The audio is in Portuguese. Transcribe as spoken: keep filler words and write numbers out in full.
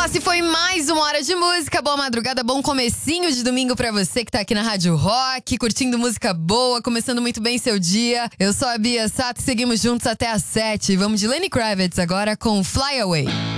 Se foi mais uma hora de música. Boa madrugada, bom comecinho de domingo pra você que tá aqui na Rádio Rock, curtindo música boa, começando muito bem seu dia. Eu sou a Bia Sato e seguimos juntos até às sete. Vamos de Lenny Kravitz agora com Fly Away.